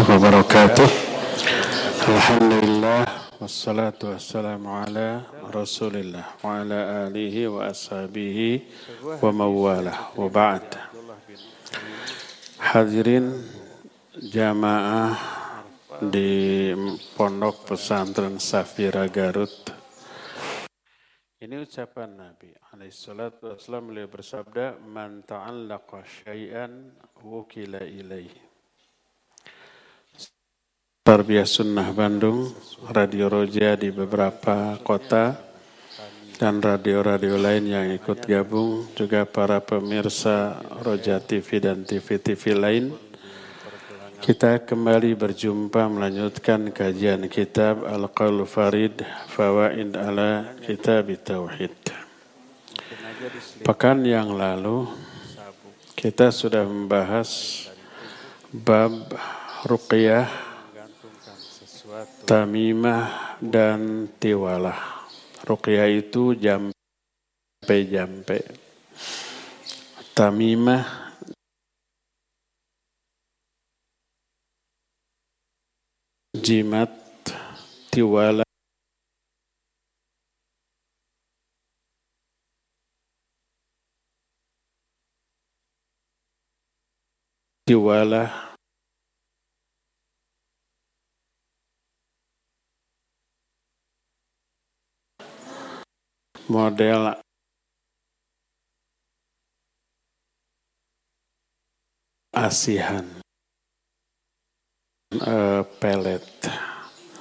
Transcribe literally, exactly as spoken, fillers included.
wabarakatuh. Alhamdulillah wassalatu wassalamu ala Rasulillah wa ala alihi wa ashabihi wa mawalah wa ba'd. Hadirin jamaah di Pondok Pesantren Safira Garut. Ini ucapan Nabi alaihi salatu wassalam, beliau bersabda, "Man ta'allaqa syai'an wukila ilaih." Tarbiyah Sunnah Bandung, Radio Roja di beberapa kota, dan radio-radio lain yang ikut gabung, juga para pemirsa Roja T V dan T V-T V lain. Kita kembali berjumpa melanjutkan kajian kitab Al-Qaul Farid Fawaid ala Kitab Tauhid. Pekan yang lalu kita sudah membahas bab ruqyah, tamimah dan tiwalah. Ruqyah itu jampe-jampe. Tamimah jimat, tiwala tiwala model asihan, uh, pelet.